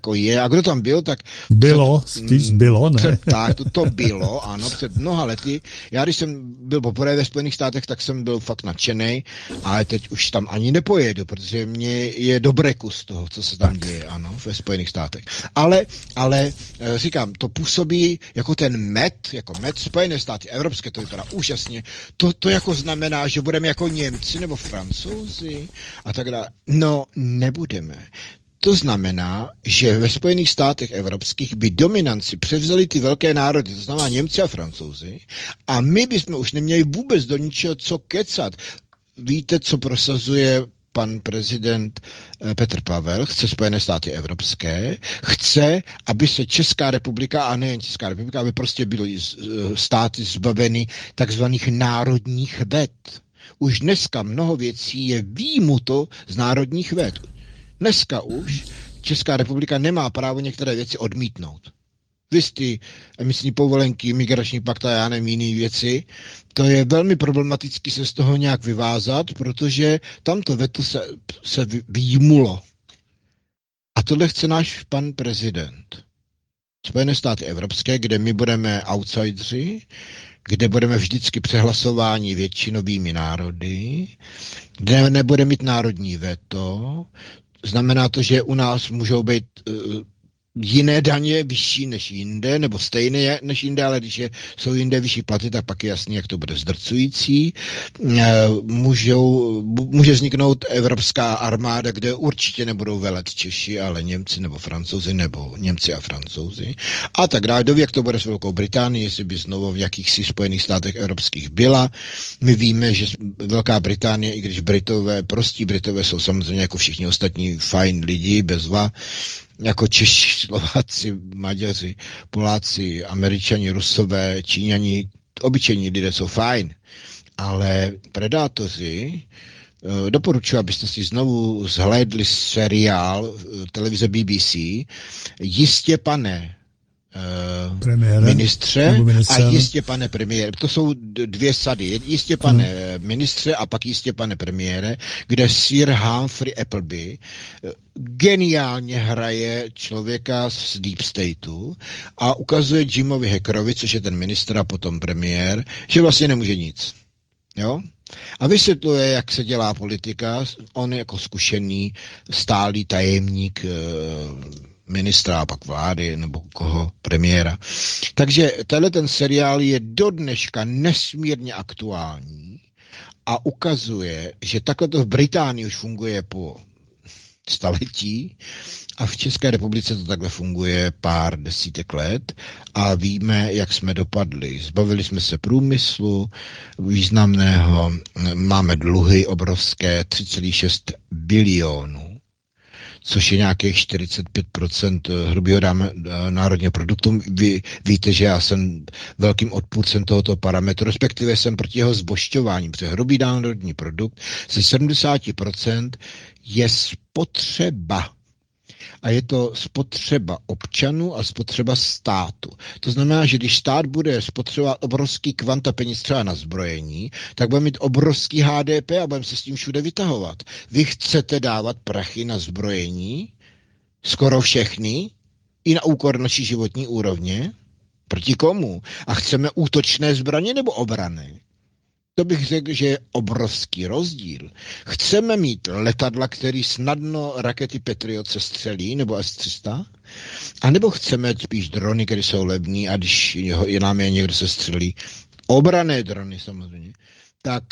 jako je. A kdo tam byl, tak... Bylo, ne? Tak, to bylo, ano, před mnoha lety. Já, když jsem byl poprvé ve Spojených státech, tak jsem byl fakt nadšenej, ale teď už tam ani nepojedu, protože mě je dobré kus toho, co se tam děje, ano, ve Spojených státech. Ale říkám, to působí jako ten jako med Spojené státy evropské, to vypadá úžasně. To jako znamená, že budeme jako Němci nebo Francouzi a tak dále. No, nebudeme. To znamená, že ve Spojených státech evropských by dominanci převzali ty velké národy, to znamená Němci a Francouzi, a my bychom už neměli vůbec do ničeho co kecat. Víte, co prosazuje pan prezident Petr Pavel? Chce Spojené státy evropské, chce, aby se Česká republika, a nejen Česká republika, aby prostě byly státy zbaveny takzvaných národních vet. Už dneska mnoho věcí je výjimuto z národních vet. Dneska už Česká republika nemá právo některé věci odmítnout. Vy ty emisní povolenky, migrační pakt a já nevím jiné věci, to je velmi problematicky se z toho nějak vyvázat, protože tamto veto se vyjmulo. A tohle chce náš pan prezident. Spojené státy evropské, kde my budeme outsideri, kde budeme vždycky přehlasováni většinovými národy, kde nebude mít národní veto. Znamená to, že u nás můžou být jiné daně vyšší než jinde, nebo stejné než jinde, ale když jsou jinde vyšší platy, tak pak je jasný, jak to bude zdrcující. Může vzniknout evropská armáda, kde určitě nebudou velet Češi, ale Němci nebo Francouzi, nebo Němci a Francouzi. A tak dále. Doví, jak to bude s Velkou Británií, jestli by znovu v jakýchsi Spojených státech evropských byla. My víme, že Velká Británie, i když prostí Britové jsou samozřejmě jako všichni ostatní fajn lidi, bezva, jako Češi, Slováci, Maďaři, Poláci, Američani, Rusové, Číňani, obyčejní lidé jsou fajn, ale predátoři, doporučuji, abyste si znovu zhlédli seriál televize BBC, Jistě pane ministře a jistě pane premiére. To jsou dvě sady. Jistě pane ministře a pak jistě pane premiére, kde Sir Humphrey Appleby geniálně hraje člověka z Deep Stateu a ukazuje Jimovi Hackerovi, což je ten ministr a potom premiér, že vlastně nemůže nic. Jo? A vysvětluje, jak se dělá politika. On je jako zkušený, stálý tajemník ministra a pak vlády, nebo koho, premiéra. Takže ten seriál je do dneška nesmírně aktuální a ukazuje, že takhle to v Británii už funguje po staletí a v České republice to takhle funguje pár desítek let a víme, jak jsme dopadli. Zbavili jsme se průmyslu významného, máme dluhy obrovské 3,6 bilionů, což je nějakých 45% hrubého národního produktu. Vy víte, že já jsem velkým odpůrcem tohoto parametru, respektive jsem proti jeho zbožťování, protože hrubý národní produkt ze 70% je spotřeba. A je to spotřeba občanů a spotřeba státu. To znamená, že když stát bude spotřebovat obrovský kvanta peněz třeba na zbrojení, tak bude mít obrovský HDP a budeme se s tím všude vytahovat. Vy chcete dávat prachy na zbrojení, skoro všechny, i na úkor naší životní úrovně? Proti komu? A chceme útočné zbraně nebo obrany? To bych řekl, že je obrovský rozdíl. Chceme mít letadla, který snadno rakety Patriot se střelí, nebo S-300, anebo chceme spíš drony, které jsou levní a když nám je někdo se střelí, obranné drony samozřejmě, tak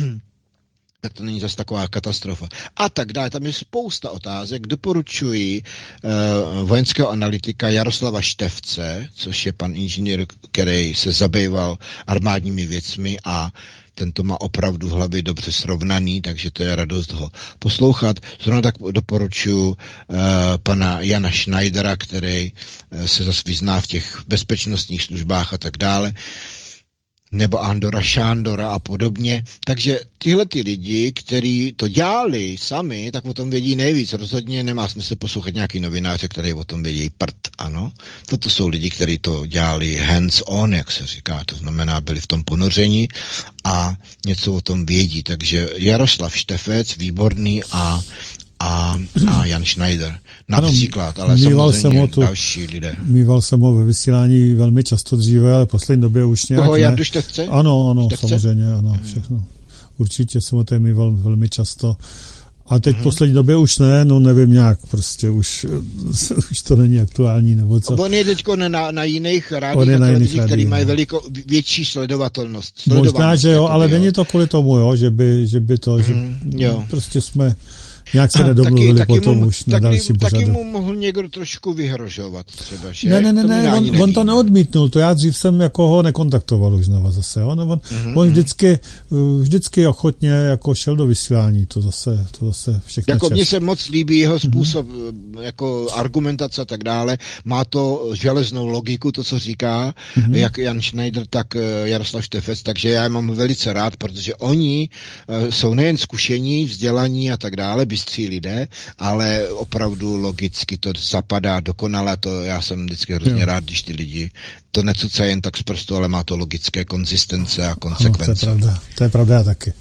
to není zase taková katastrofa. A tak dále, tam je spousta otázek. Doporučuji vojenského analytika Jaroslava Štefce, což je pan inženýr, který se zabýval armádními věcmi a tento má opravdu v hlavě dobře srovnaný, takže to je radost ho poslouchat. Zrovna tak doporučuji pana Jana Schneidera, který se zase vyzná v těch bezpečnostních službách a tak dále, nebo Andora Šándora a podobně. Takže tyhle ty lidi, kteří to dělali sami, tak o tom vědí nejvíc. Rozhodně nemá smysl poslouchat nějaký novináře, který o tom vědí prd, ano. Toto jsou lidi, kteří to dělali hands on, jak se říká. To znamená, byli v tom ponoření a něco o tom vědí. Takže Jaroslav Štefec, výborný a a Jan Schneider. Například, ale samozřejmě další lidé. Mýval jsem ho ve vysílání velmi často dříve, ale v poslední době už nějak toho Jandu Štefce? Ano, samozřejmě, ano, všechno. Určitě jsem ho tady mýval velmi často. A teď v poslední době už ne, no nevím nějak, prostě už to není aktuální, nebo co. On je teďko na jiných rádích a televizích, který mají větší sledovatelnost. Možná, že jo, ale není to kvůli tomu, jo, že by to, jo. Prostě jsme nějak se nedomluvili potom už na další pořadu. Taky mu mohl někdo trošku vyhrožovat třeba, že? Ne, on to neodmítnul, to já dřív jsem jako ho nekontaktoval už znova zase, jo? No on vždycky ochotně jako šel do vysílání, to zase všechno jako čas. Mně se moc líbí jeho způsob jako argumentace a tak dále, má to železnou logiku, to, co říká, jak Jan Schneider, tak Jaroslav Štefec, takže já je mám velice rád, protože oni jsou nejen zkušení, vzdělaní a tak dále, bystří lidé, ale opravdu logicky to zapadá dokonale, to já jsem vždycky hrozně rád, když ty lidi to necucají jen tak z prstu, ale má to logické konzistence a konsekvence. To je pravda taky.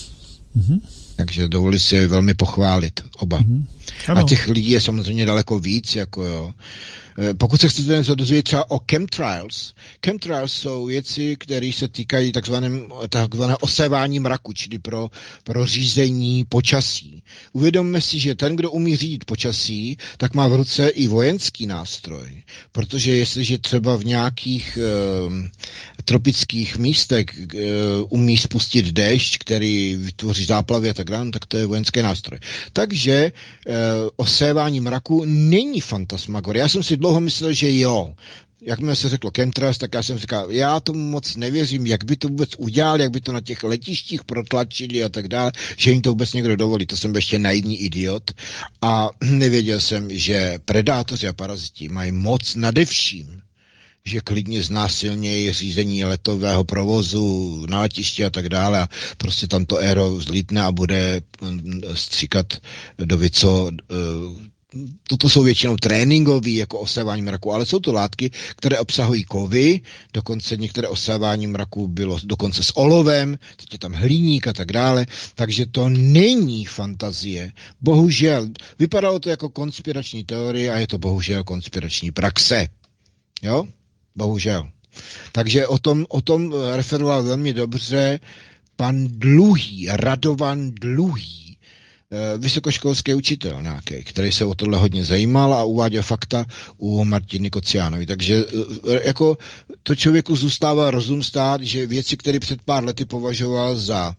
Takže dovolím si je velmi pochválit, oba. A těch lidí je samozřejmě daleko víc, jako jo. Pokud se chcete něco dozvědět třeba o chemtrails, chemtrails jsou věci, které se týkají takzvané osévání mraku, čili pro řízení počasí. Uvědomme si, že ten, kdo umí řídit počasí, tak má v ruce i vojenský nástroj, protože jestliže třeba v nějakých tropických místech umí spustit déšť, který vytvoří záplavy a tak dále, tak to je vojenský nástroj. Takže osévání mraku není fantasmagorie. Já jsem si dlouho myslel, že jo. Jakmile se řeklo chemtrails, tak já jsem říkal, já tomu moc nevěřím, jak by to vůbec udělal, jak by to na těch letištích protlačili a tak dále, že jim to vůbec někdo dovolí. To jsem byl ještě naivní idiot a nevěděl jsem, že predátoři a paraziti mají moc nade vším, že klidně znásilnějí řízení letového provozu na letišti a tak dále a prostě tam to aero zlítne a bude stříkat do vyco. Toto jsou většinou tréninkový, jako osávání mraku, ale jsou to látky, které obsahují kovy, dokonce některé osávání mraku bylo dokonce s olovem, teď je tam hliník a tak dále, takže to není fantazie. Bohužel, vypadalo to jako konspirační teorie a je to bohužel konspirační praxe. Jo? Bohužel. Takže o tom referoval velmi dobře pan Dluhý, Radovan Dluhý, vysokoškolský učitel nějaký, který se o tohle hodně zajímal a uváděl fakta u Martiny Kociánovy. Takže jako to člověku zůstává rozum stát, že věci, které před pár lety považoval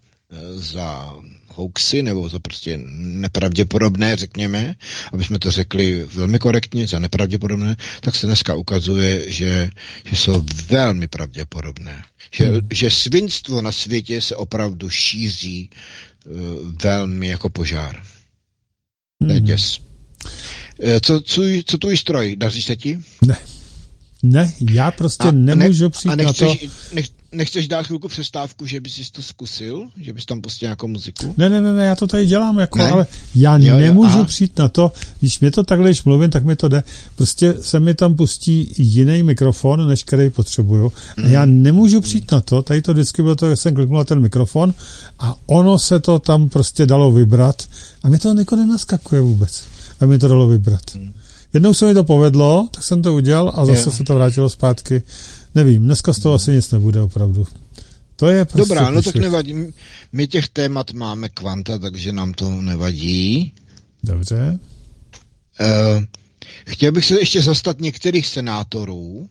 za hoaxy, nebo za prostě nepravděpodobné, řekněme, aby jsme to řekli velmi korektně, za nepravděpodobné, tak se dneska ukazuje, že jsou velmi pravděpodobné. Že svinstvo na světě se opravdu šíří velmi jako požár. To je děs. Co tvůj stroj? Daří se ti? Ne, já prostě nemůžu přijít na to. Nechceš dát chvilku přestávku, že bys to zkusil? Že bys tam pustil nějakou muziku? Ne, já to tady dělám, ale já nemůžu přijít na to, když mě to takhle, když mluvím, tak mi to jde. Prostě se mi tam pustí jiný mikrofon, než který potřebuju. A já nemůžu přijít na to, tady to vždycky bylo to, že jsem kliknul na ten mikrofon a ono se to tam prostě dalo vybrat a mě to jako nenaskakuje vůbec, aby mi to dalo vybrat. Jednou se mi to povedlo, tak jsem to udělal a zase se to vrátilo zpátky. Nevím, dneska z toho asi nic nebude opravdu. To je prostě dobrá, no tak nevadí. My těch témat máme kvanta, takže nám to nevadí. Dobře. Chtěl bych se ještě zastat některých senátorů.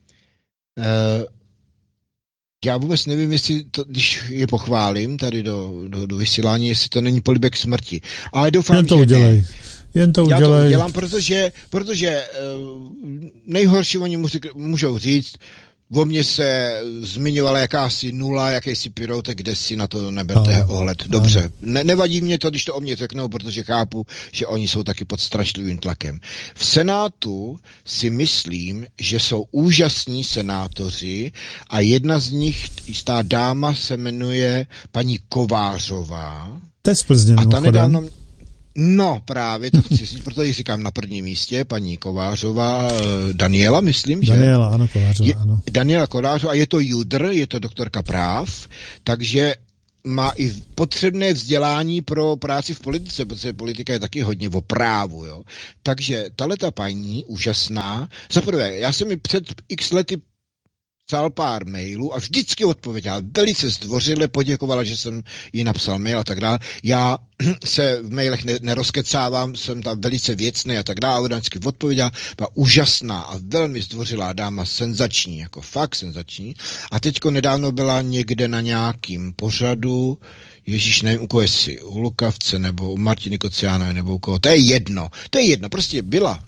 Já vůbec nevím, jestli to, když je pochválím tady do vysílání, jestli to není polibek smrti. Ale doufám, jen to udělej. Jen to udělej. Já to udělám, protože nejhorší oni můžou říct, o mně se zmiňovala jakási nula, jakýsi pyroutek, kde si na to neberte ohled. Dobře, nevadí mě to, když to o mě řeknou, protože chápu, že oni jsou taky pod strašlivým tlakem. V Senátu si myslím, že jsou úžasní senátoři a jedna z nich, jistá dáma, se jmenuje paní Kovářová. To je z Plzně, a ta nedávno... No právě, to chci říct, proto ji říkám na prvním místě, paní Kovářová, Daniela, myslím, že? Daniela, ano, Kovářová, ano. Daniela Kovářová, a je to judr, je to doktorka práv, takže má i potřebné vzdělání pro práci v politice, protože politika je taky hodně o právu, jo. Takže tahleta paní, úžasná, zaprvé, já jsem mi před x lety psal pár mailů a vždycky odpověděla. Velice zdvořile poděkovala, že jsem jí napsal mail a tak dále. Já se v mailech nerozkecávám, jsem tam velice věcný a tak dále. Ona vždycky odpověděla, byla úžasná a velmi zdvořilá dáma, senzační, jako fakt senzační. A teďko nedávno byla někde na nějakým pořadu, Ježíš, nevím, u koho jestli, u Lukavce nebo u Martiny Kociánové nebo u koho. To je jedno, prostě byla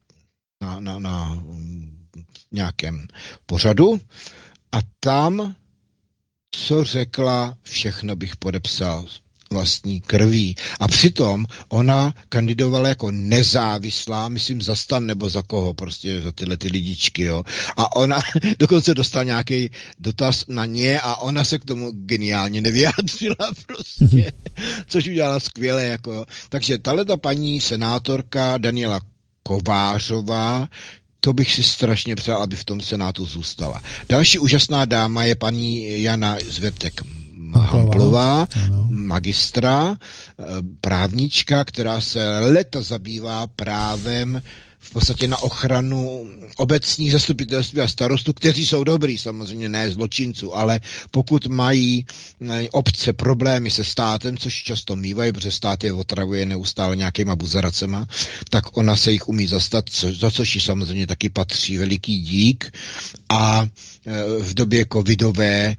na nějakém pořadu a tam, co řekla, všechno bych podepsal vlastní krví. A přitom ona kandidovala jako nezávislá, myslím za STAN nebo za koho, prostě za tyhle ty lidičky, jo. A ona dokonce dostala nějaký dotaz na ně a ona se k tomu geniálně nevyjádřila prostě, což udělala skvěle, jako. Takže tahleta paní senátorka Daniela Kovářová, to bych si strašně přál, aby v tom senátu zůstala. Další úžasná dáma je paní Jana Zvertek Hamplová, magistra, právnička, která se leta zabývá právem v podstatě na ochranu obecních zastupitelství a starostů, kteří jsou dobrý, samozřejmě ne zločinců, ale pokud mají obce problémy se státem, což často mývají, protože stát je otravuje neustále nějakýma buzeracema, tak ona se jich umí zastat, za což jí samozřejmě taky patří veliký dík a v době covidové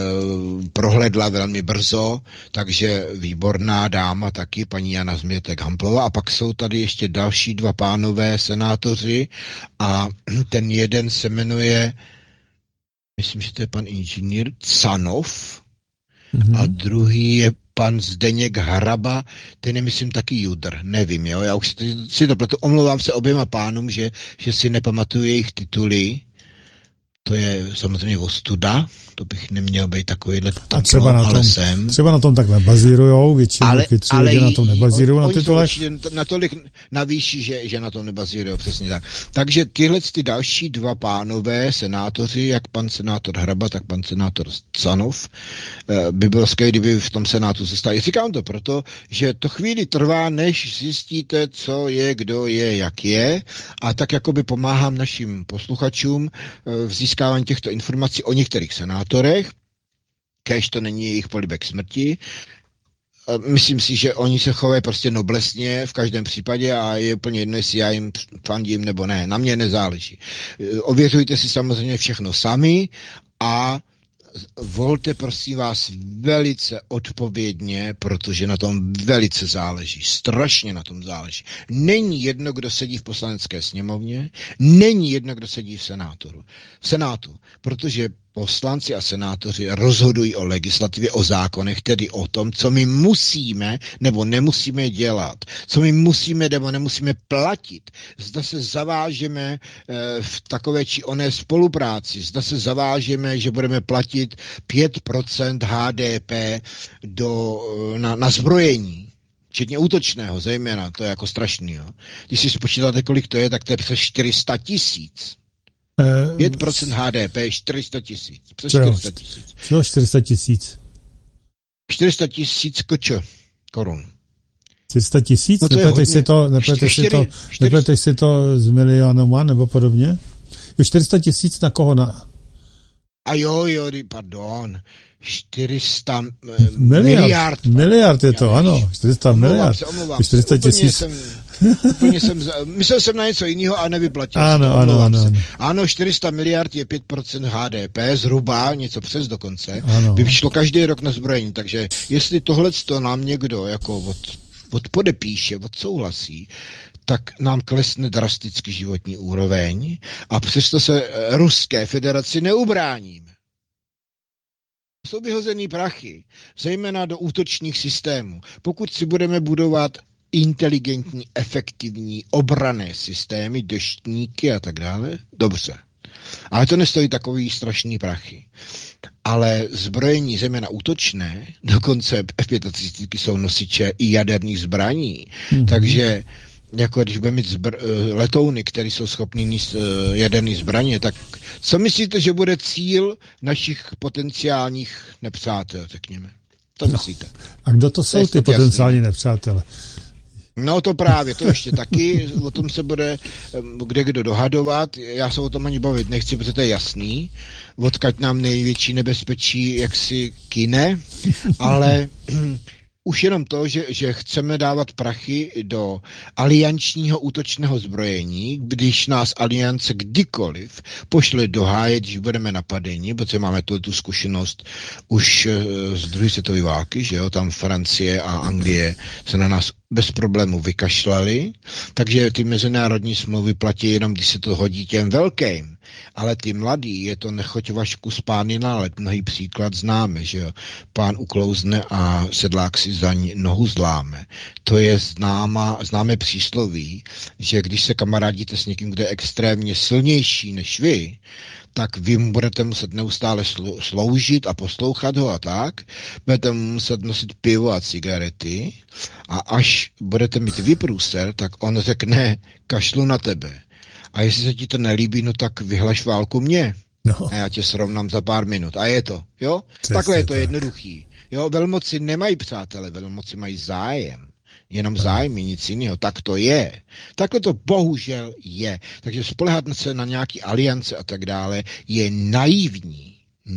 prohlédla velmi brzo, takže výborná dáma taky, paní Jana Změtek Hamplová. A pak jsou tady ještě další dva pánové senátoři a ten jeden se jmenuje, myslím, že to je pan inženýr Canov a druhý je pan Zdeněk Haraba, ten je, myslím, taky judr, nevím, jo, já už si to pletu, omlouvám se oběma pánům, že si nepamatuju jejich tituly. To je samozřejmě ostuda, to bych neměl být takovýhle tam, třeba na tom takhle bazírujou, většinou ale že na tom nebazírují na titulech. Natolik navýší, že na tom nebazírují, přesně tak. Takže tyhle ty další dva pánové senátoři, jak pan senátor Hraba, tak pan senátor Canov, by bylo skvělé, kdyby v tom senátu zůstali. Říkám to proto, že to chvíli trvá, než zjistíte, co je, kdo je, jak je, a tak jakoby pomáhám našim posluchačům v získávání těchto informací o některých senátorech, kéž to není jejich polibek smrti. Myslím si, že oni se chovají prostě noblesně v každém případě a je úplně jedno, jestli já jim fandím nebo ne. Na mě nezáleží. Ověřujte si samozřejmě všechno sami a volte, prosím vás, velice odpovědně, protože na tom velice záleží. Strašně na tom záleží. Není jedno, kdo sedí v poslanecké sněmovně, není jedno, kdo sedí v senátu, protože poslanci a senátoři rozhodují o legislativě, o zákonech, tedy o tom, co my musíme nebo nemusíme dělat, co my musíme nebo nemusíme platit. Zda se zavážeme v takové či oné spolupráci, zda se zavážeme, že budeme platit 5% HDP na zbrojení, včetně útočného, zejména, to je jako strašný. Jo. Když si spočítáte, kolik to je, tak to je přes 400 000. 5% HDP je 400 000. Přes 400 000. Co 400 000? 400 000 korun. 400 000? No nepleteš si to s milionama nebo podobně? Jo, 400 000 na koho? A jo, pardon. 400 miliard. Miliard je to, ano. 400 miliard. 400 000. Myslel jsem na něco jiného a nevyplatil. Ano. Ano, 400 miliard je 5% HDP, zhruba, něco přes dokonce. Ano. By šlo každý rok na zbrojení, takže jestli tohleto nám někdo jako podepíše, odsouhlasí, tak nám klesne drasticky životní úroveň a přesto se Ruské federaci neubráníme. Jsou vyhozený prachy, zejména do útočných systémů. Pokud si budeme budovat inteligentní, efektivní obranné systémy, deštníky a tak dále, dobře. Ale to nestojí takový strašný prachy. Ale zbrojení zejména útočné, dokonce F-35 jsou nosiče i jaderných zbraní, takže jako když budeme mít letouny, které jsou schopny níst jaderné zbraně, tak co myslíte, že bude cíl našich potenciálních nepřátel, řekněme? To myslíte? A kdo to jsou ty potenciální nepřátelé? No to právě, to ještě taky, o tom se bude kdo dohadovat, já se o tom ani bavit nechci, protože to je jasný, odkud nám největší nebezpečí jaksi kyne, ale už jenom to, že chceme dávat prachy do aliančního útočného zbrojení, když nás aliance kdykoliv pošle do háje, když budeme napadeni, protože máme tu zkušenost už z druhé světové války, že jo, tam Francie a Anglie se na nás bez problému vykašlali, takže ty mezinárodní smlouvy platí jenom, když se to hodí těm velkým. Ale ty mladý, je to nechoď vašku z pány na let. Mnohý příklad známe, že jo. Pán uklouzne a sedlák si za nohu zláme. To je známé přísloví, že když se kamarádíte s někým, kdo je extrémně silnější než vy, tak vy mu budete muset neustále sloužit a poslouchat ho a tak. Budete muset nosit pivo a cigarety a až budete mít vyprůser, tak on řekne, kašlu na tebe. A jestli se ti to nelíbí, no tak vyhlaš válku mně. No. A já tě srovnám za pár minut. A je to, jo? Přesně takhle je to tak. Jednoduchý. Jo, velmoci nemají přátele, velmoci mají zájem. Jenom zájmy, nic jiného. Tak to je. Takhle to bohužel je. Takže spolehat se na nějaký aliance a tak dále je naivní.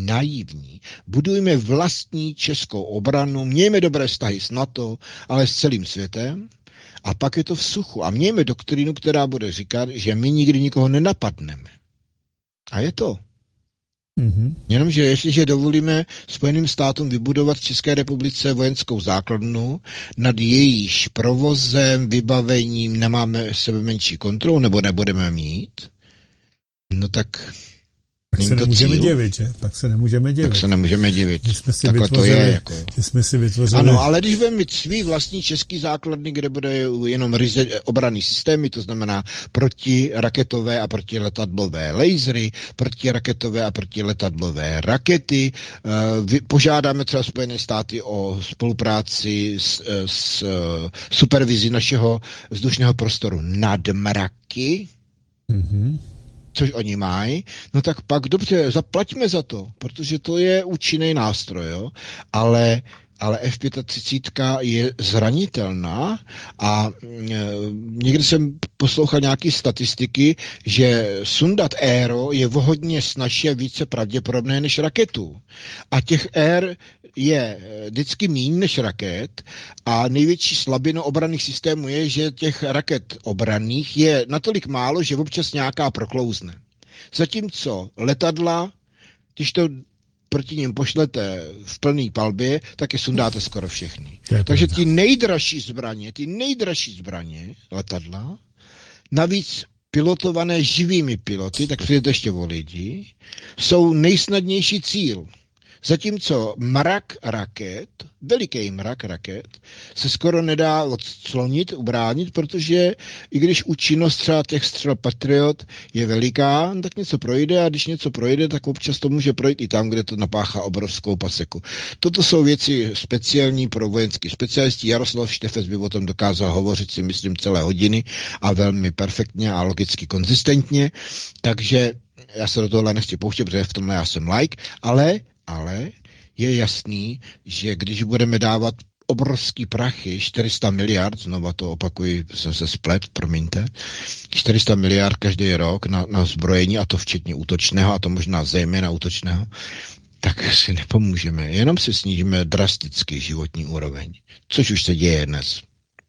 Budujme vlastní českou obranu, mějme dobré vztahy s NATO, ale s celým světem. A pak je to v suchu. A mějme doktrínu, která bude říkat, že my nikdy nikoho nenapadneme. A je to. Mm-hmm. Jenomže jestliže dovolíme Spojeným státům vybudovat v České republice vojenskou základnu, nad jejíž provozem, vybavením nemáme sebe menší kontrolu, nebo nebudeme mít, no tak se nemůžeme divit, že? Tak se nemůžeme divit. Jsme si vytvořili. Ano, ale když budeme mít svý vlastní český základny, kde bude jenom ryze obranný systémy, to znamená protiraketové a protiletadlové lasery, protiraketové a protiletadlové rakety, požádáme třeba Spojené státy o spolupráci s supervizí našeho vzdušného prostoru nad mraky, což oni mají, no tak pak dobře, zaplaťme za to, protože to je účinný nástroj, jo? Ale F-35 je zranitelná a někdy jsem poslouchal nějaké statistiky, že sundat éro je hodně snazší a více pravděpodobné než raketu. A těch ér je vždycky míň než raket a největší slabinou obranných systémů je, že těch raket obranných je natolik málo, že občas nějaká proklouzne. Zatímco letadla, když to proti ním pošlete v plný palbě, tak je sundáte skoro všechny. Takže ty nejdražší zbraně, letadla, navíc pilotované živými piloty, tak přijde ještě o lidi, jsou nejsnadnější cíl. Zatímco veliký mrak raket, se skoro nedá odclonit, ubránit, protože i když účinnost třeba těch střel Patriot je veliká, tak něco projde a když něco projde, tak občas to může projít i tam, kde to napáchá obrovskou paseku. Toto jsou věci speciální pro vojenský specialisti. Jaroslav Štefec by o tom dokázal hovořit, si myslím, celé hodiny a velmi perfektně a logicky konzistentně, takže já se do tohle nechci pouštět, protože v tomhle já jsem like, ale je jasný, že když budeme dávat obrovský prachy, 400 miliard, znova to opakuji, jsem se splet, promiňte, 400 miliard každý rok na zbrojení, a to včetně útočného, a to možná zejména útočného, tak si nepomůžeme, jenom si snížíme drasticky životní úroveň, což už se děje dnes.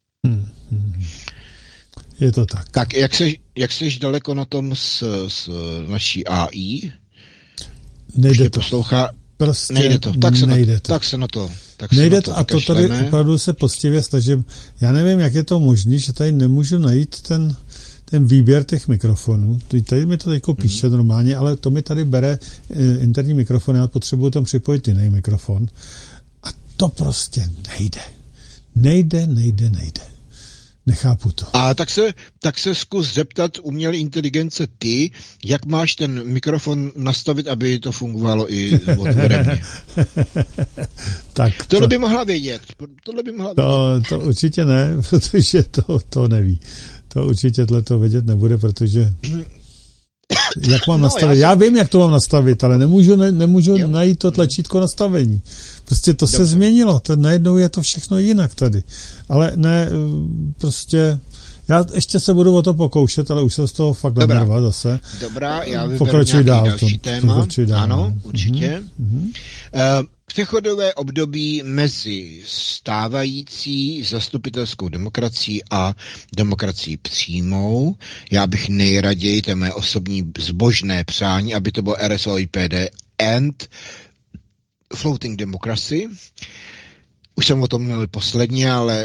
Je to tak. Tak jak seš daleko na tom s naší AI? Nejde to. Poslouchá, prostě nejde to. Tak se na to nejde to a to tady opravdu se poctivě snažím. Já nevím, jak je to možné, že tady nemůžu najít ten výběr těch mikrofonů. Tady mi to teďko píše normálně, ale to mi tady bere interní mikrofon, já potřebuji tam připojit jiný mikrofon. A to prostě nejde. Nechápu to. A tak se zkus zeptat umělé inteligence ty, jak máš ten mikrofon nastavit, aby to fungovalo i odvodebně. Tohle by mohla vědět. To určitě ne, protože to neví. To určitě to vědět nebude, protože jak mám nastavit. Já vím, jak to mám nastavit, ale nemůžu najít to tlačítko nastavení. Prostě to se změnilo, najednou je to všechno jinak tady. Ale ne, prostě... Já ještě se budu o to pokoušet, ale už se z toho fakt nanervat zase. Dobrá, já vyberu nějaký další téma. Ano, určitě. Přechodové období mezi stávající zastupitelskou demokracií a demokracií přímou. Já bych nejraději, to je moje osobní zbožné přání, aby to bylo RSOIPD and floating democracy. Už jsem o tom mluvil posledně, ale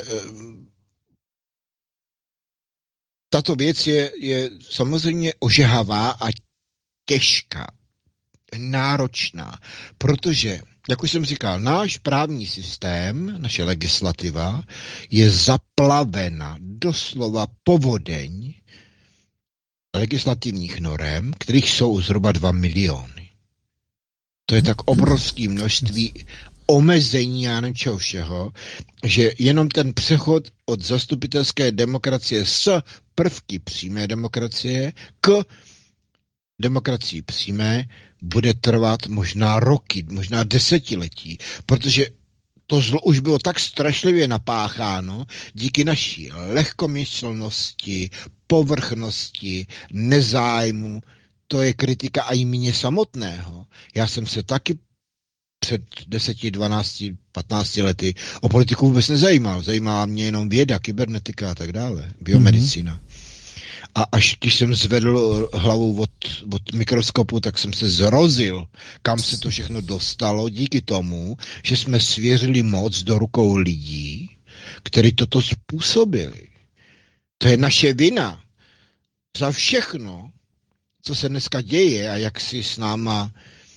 tato věc je samozřejmě ožehavá a těžká, náročná, protože, jak už jsem říkal, náš právní systém, naše legislativa je zaplavena doslova povodeň legislativních norem, kterých jsou zhruba 2 miliony. To je tak obrovské množství omezení a něčeho všeho, že jenom ten přechod od zastupitelské demokracie s prvky přímé demokracie k demokracii přímé bude trvat možná roky, možná desetiletí, protože to zlo už bylo tak strašlivě napácháno díky naší lehkomyslnosti, povrchnosti, nezájmu. To je kritika i mě samotného. Já jsem se taky před 10, 12, 15 lety o politiku vůbec nezajímal. Zajímala mě jenom věda, kybernetika a tak dále, biomedicína. A až když jsem zvedl hlavu od mikroskopu, tak jsem se zrozil, kam se to všechno dostalo díky tomu, že jsme svěřili moc do rukou lidí, kteří toto způsobili. To je naše vina za všechno, co se dneska děje a jak si s náma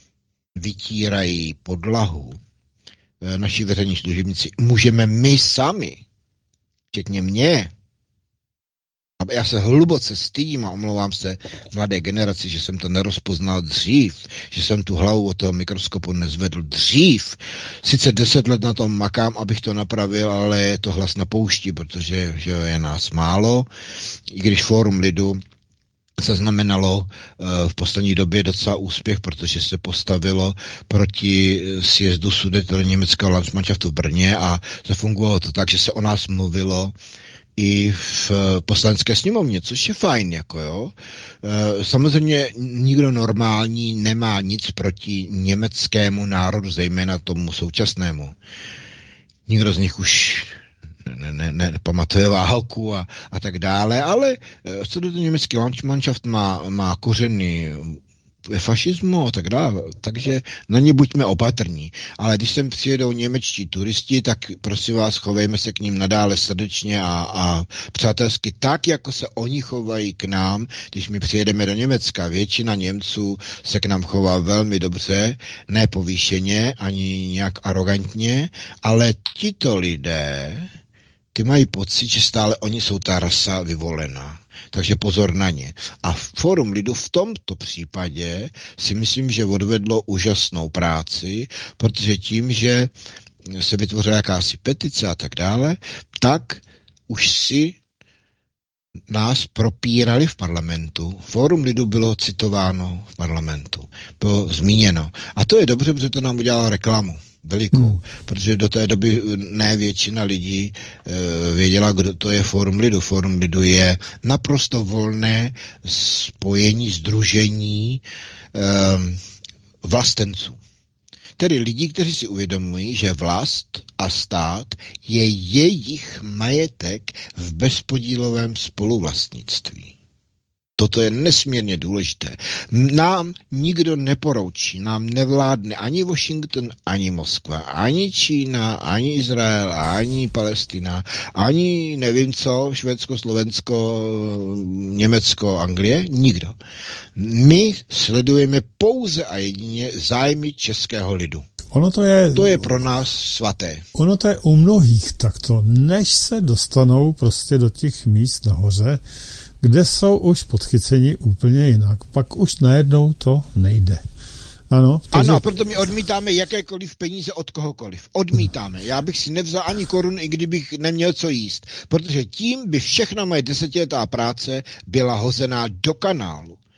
vytírají podlahu naši veřejní služebníci. Můžeme my sami, včetně mě. A já se hluboce stydím a omlouvám se mladé generaci, že jsem to nerozpoznal dřív, že jsem tu hlavu od toho mikroskopu nezvedl dřív. Sice 10 let na tom makám, abych to napravil, ale je to hlas na poušti, protože že je nás málo. I když Fórum lidu zaznamenalo v poslední době docela úspěch, protože se postavilo proti sjezdu Sudetoněmeckého německého Landsmannschaftu v Brně a zafungovalo to tak, že se o nás mluvilo i v poslanecké sněmovně, což je fajn, jako jo. Samozřejmě nikdo normální nemá nic proti německému národu, zejména tomu současnému. Nikdo z nich už nepamatuje válku a tak dále, ale co to německý Landsmannschaft má kořeny ve fašismu a tak dále, takže na ně buďme opatrní. Ale když sem přijedou němečtí turisti, tak prosím vás, chovejme se k ním nadále srdečně a přátelsky tak, jako se oni chovají k nám, když my přijedeme do Německa. Většina Němců se k nám chová velmi dobře, ne povýšeně, ani nějak arrogantně, ale tito lidé, ty mají pocit, že stále oni jsou ta rasa vyvolená. Takže pozor na ně. A Fórum lidu v tomto případě si myslím, že odvedlo úžasnou práci, protože tím, že se vytvořila jakási petice a tak dále, tak už si nás propírali v parlamentu. Fórum lidu bylo citováno v parlamentu. Bylo zmíněno. A to je dobře, protože to nám udělalo reklamu velikou, protože do té doby ne většina lidí věděla, kdo to je Fórum lidu. Fórum lidu je naprosto volné spojení, sdružení vlastenců. Tedy lidí, kteří si uvědomují, že vlast a stát je jejich majetek v bezpodílovém spoluvlastnictví. Toto je nesmírně důležité. Nám nikdo neporoučí, nám nevládne ani Washington, ani Moskva, ani Čína, ani Izrael, ani Palestina, ani nevím co, Švédsko, Slovensko, Německo, Anglie, nikdo. My sledujeme pouze a jedině zájmy českého lidu. To je pro nás svaté. Ono to je u mnohých takto, než se dostanou prostě do těch míst nahoře, kde jsou už podchyceni úplně jinak. Pak už najednou to nejde. Ano, ano, proto my odmítáme jakékoliv peníze od kohokoliv. Odmítáme. Já bych si nevzal ani korunu, i kdybych neměl co jíst. Protože tím by všechna moje 10letá práce byla hozená do kanálu.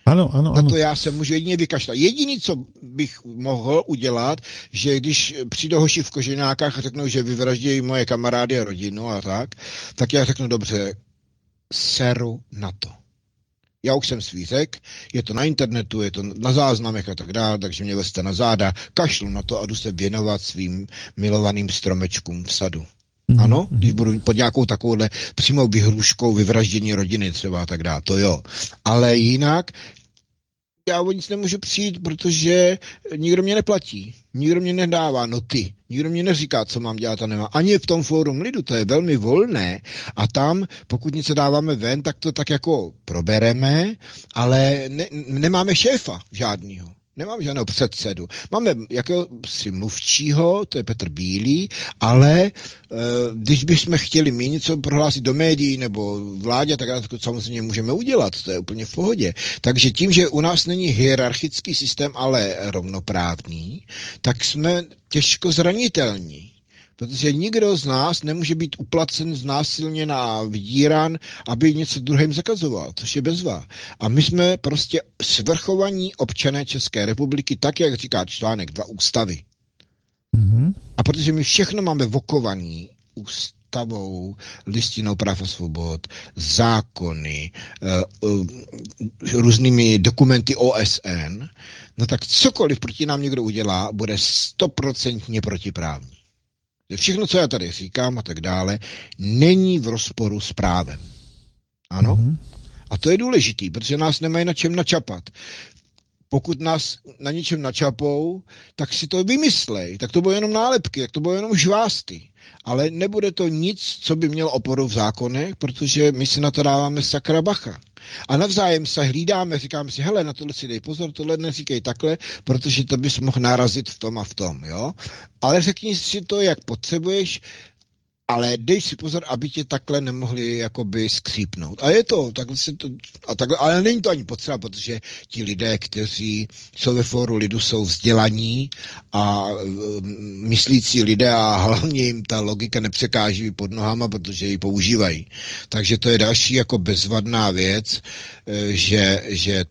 Ano. Na to já se můžu jedině vykašlat. Jediný, co bych mohl udělat, že když přijdou hoši v koženákách a řeknou, že vyvraždějí moje kamarády a rodinu a tak já řeknu dobře, seru na to. Já už jsem svý řekl, je to na internetu, je to na záznamech a tak dále, takže mě vezte na záda, kašlu na to a jdu se věnovat svým milovaným stromečkům v sadu. Ano, když budu pod nějakou takovouhle přímou vyhruškou vyvraždění rodiny třeba a tak dále, to jo. Ale jinak já o nic nemůžu přijít, protože nikdo mě neplatí, nikdo mě nedává noty, nikdo mě neříká, co mám dělat a nemám. Ani v tom fórum lidu, to je velmi volné a tam, pokud něco dáváme ven, tak to tak jako probereme, ale nemáme šéfa žádnýho. Nemám žádného předsedu. Máme jakéhosi mluvčího, to je Petr Bílý, ale když bychom chtěli mít něco prohlásit do médií nebo vládě, tak to samozřejmě můžeme udělat, to je úplně v pohodě. Takže tím, že u nás není hierarchický systém, ale rovnoprávný, tak jsme těžko zranitelní. Protože nikdo z nás nemůže být uplacen, znásilněn a vydíran, aby něco druhým zakazoval, což je bezva. A my jsme prostě svrchovaní občané České republiky, tak, jak říká článek 2 ústavy. Mm-hmm. A protože my všechno máme vokovaný ústavou, listinou práv a svobod, zákony, různými dokumenty OSN, no tak cokoliv proti nám někdo udělá, bude 100% protiprávní. Všechno, co já tady říkám a tak dále, není v rozporu s právem. Ano? Mm-hmm. A to je důležitý, protože nás nemají na čem načapat. Pokud nás na něčem načapou, tak si to vymyslej. Tak to budou jenom nálepky, tak to budou jenom žvásty. Ale nebude to nic, co by mělo oporu v zákonech, protože my si na to dáváme sakra bacha. A navzájem se hlídáme, říkáme si, hele, na tohle si dej pozor, tohle neříkej takhle, protože to bys mohl narazit v tom a v tom, jo. Ale řekni si to, jak potřebuješ, ale dej si pozor, aby tě takhle nemohli jakoby skřípnout. A je to, takhle, ale není to ani potřeba, protože ti lidé, kteří jsou ve fóru lidu, jsou vzdělaní a myslící lidé a hlavně jim ta logika nepřekáží pod nohama, protože ji používají. Takže to je další jako bezvadná věc, že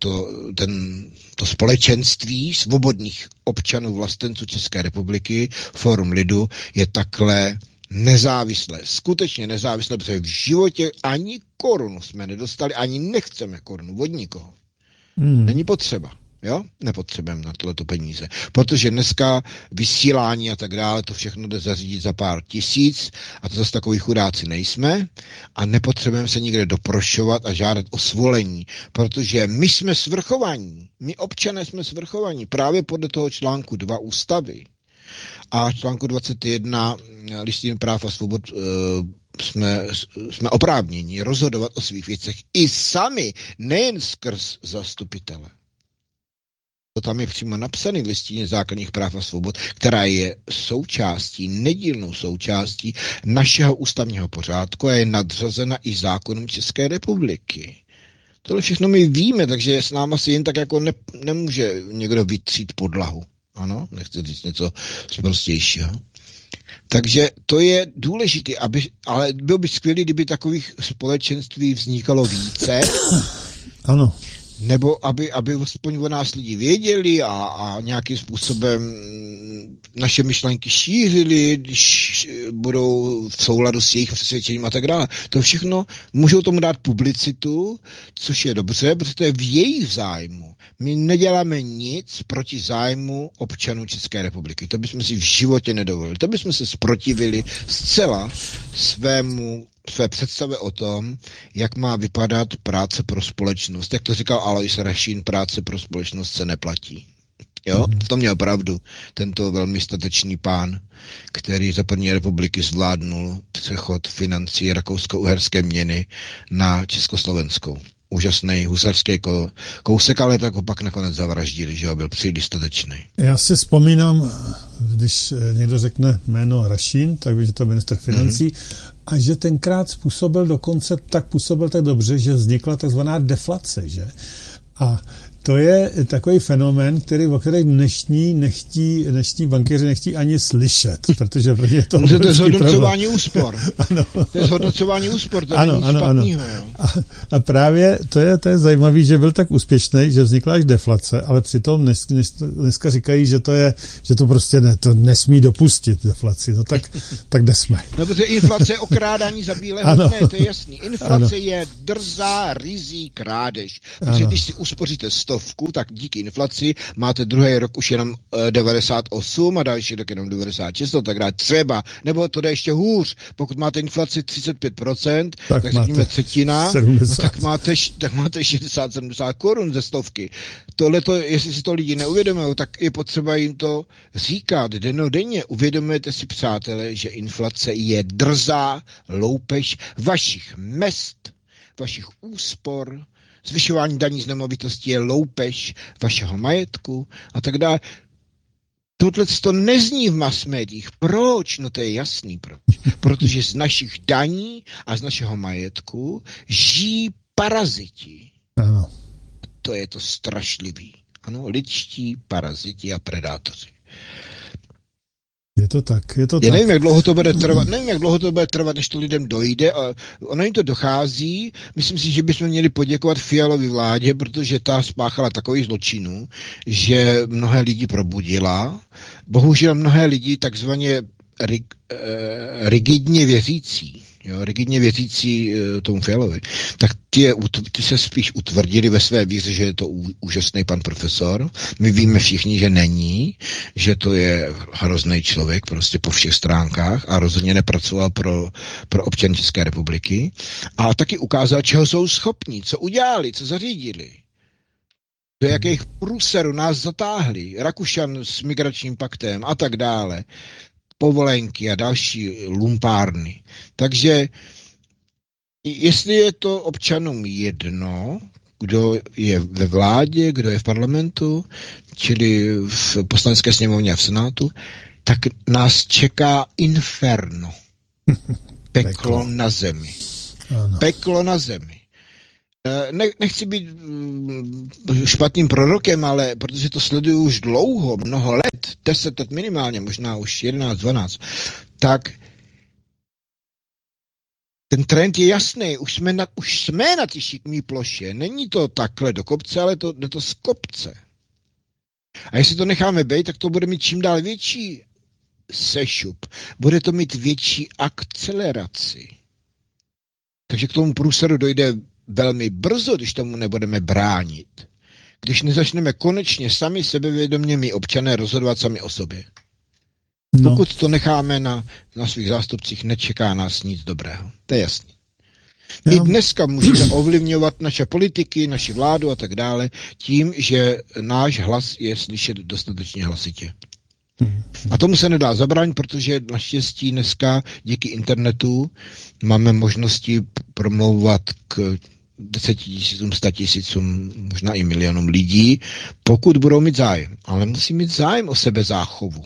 to společenství svobodných občanů vlastenců České republiky, fórum lidu, je takhle nezávislé, skutečně nezávislé, protože v životě ani korunu jsme nedostali, ani nechceme korunu od nikoho. Není potřeba, jo? Nepotřebujeme na tohleto peníze. Protože dneska vysílání a tak dále, to všechno jde zařídit za pár tisíc a to zase takový chudáci nejsme a nepotřebujeme se nikde doprošovat a žádat o svolení, protože my jsme svrchovaní, my občané jsme svrchovaní právě podle toho článku 2 ústavy. A článku 21 listiny práv a svobod jsme oprávněni rozhodovat o svých věcech i sami, nejen skrz zastupitele. To tam je přímo napsané v listině základních práv a svobod, která je součástí, nedílnou součástí našeho ústavního pořádku a je nadřazena i zákonům České republiky. Tohle všechno my víme, takže s náma si jen tak jako nemůže někdo vytřít podlahu. Ano, nechci říct něco sprostějšího. Takže to je důležité, ale bylo by skvělé, kdyby takových společenství vznikalo více. Ano. Nebo aby aspoň o nás lidi věděli a nějakým způsobem naše myšlenky šířili, když budou v souladu s jejich přesvědčením a tak dále. To všechno můžou tomu dát publicitu, což je dobře, protože to je v jejich zájmu. My neděláme nic proti zájmu občanů České republiky. To bychom si v životě nedovolili. To bychom se zprotivili zcela své představy o tom, jak má vypadat práce pro společnost. Jak to říkal Alois Rašín, práce pro společnost se neplatí. Jo, v tom měl pravdu tento velmi statečný pán, který za první republiky zvládnul přechod financí rakousko-uherské měny na československou. Úžasný husarský kousek, ale tak ho pak nakonec zavraždili, že ho byl příliš statečný. Já si vzpomínám, když někdo řekne jméno Rašín, tak víš, že to ministr financí, a že tenkrát působil tak dobře, že vznikla takzvaná deflace, že? A to je takový fenomén, o kterém dnešní bankéři nechtí ani slyšet, protože pro ně je to to je zhodnocování úspor. Ano. To je zhodnocování úspor, to ano, není ano, špatnýho. A právě to je zajímavé, že byl tak úspěšný, že vznikla až deflace, ale přitom dneska říkají, že to prostě to nesmí dopustit deflaci. No tak kde jsme? No, protože inflace je okrádání za bílého dne, to je jasný. Inflace je drzá, rizí krádež. Protože když si uspoříte 100, tak díky inflaci máte druhý rok už jenom 98 a další rok jenom 96, tak dále třeba, nebo to jde ještě hůř. Pokud máte inflaci 35%, tak řekněme třetina, no, tak máte 60-70 korun ze 100. Tohleto, jestli si to lidi neuvědomují, tak je potřeba jim to říkat dennodenně. Uvědomujete si, přátelé, že inflace je drzá loupež vašich mezd, vašich úspor, zvyšování daní z nemovitosti je loupež vašeho majetku a tak dále. Tohle to nezní v mass médiích. Proč? No to je jasný proč. Protože z našich daní a z našeho majetku žijí paraziti. Ano. To je to strašlivý. Ano, lidští paraziti a predátoři. Je to tak. Nevím, jak dlouho to bude trvat, než to lidem dojde. A ono jim to dochází. Myslím si, že bychom měli poděkovat Fialovi vládě, protože ta spáchala takových zločinů, že mnohé lidi probudila. Bohužel mnohé lidi takzvaně rigidně věřící, tomu Fialovi, tak ty se spíš utvrdili ve své víře, že je to úžasný pan profesor. My víme všichni, že není, že to je hrozný člověk prostě po všech stránkách a rozhodně nepracoval pro občany České republiky. A taky ukázal, čeho jsou schopní, co udělali, co zařídili. Do jakých průserů nás zatáhli. Rakušan s migračním paktem a tak dále. Povolenky a další lumpárny. Takže jestli je to občanům jedno, kdo je ve vládě, kdo je v parlamentu, čili v poslanecké sněmovně a v senátu, tak nás čeká inferno. Peklo na zemi. Ano. Peklo na zemi. Nechci být špatným prorokem, ale protože to sleduju už dlouho, mnoho let, 10 let minimálně, možná už 11, 12, tak ten trend je jasný, už jsme na té šikmé ploše, není to takhle do kopce, ale jde to z kopce. A jestli to necháme být, tak to bude mít čím dál větší sešup, bude to mít větší akceleraci. Takže k tomu průseru dojde velmi brzo, když tomu nebudeme bránit. Když nezačneme konečně sami sebevědomě my občané rozhodovat sami o sobě. No. Pokud to necháme na svých zástupcích, nečeká nás nic dobrého. To je jasný. I dneska můžeme ovlivňovat naše politiky, naši vládu a tak dále tím, že náš hlas je slyšet dostatečně hlasitě. A tomu se nedá zabránit, protože naštěstí dneska díky internetu máme možnosti promlouvat k 10 000, 100 000, možná i milionům lidí, pokud budou mít zájem. Ale musí mít zájem o sebezáchovu.